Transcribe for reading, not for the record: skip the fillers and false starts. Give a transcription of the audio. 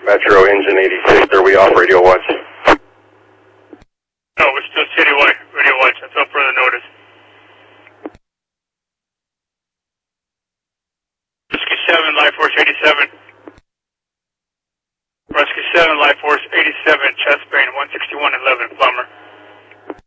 Metro Engine 86, are we off radio watch? No, we're still citywide radio watch until further notice. Whiskey 7, Life Force 87.